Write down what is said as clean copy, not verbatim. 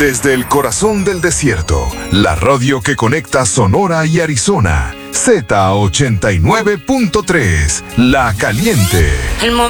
Desde el corazón del desierto, la radio que conecta Sonora y Arizona, Z89.3, La Caliente. El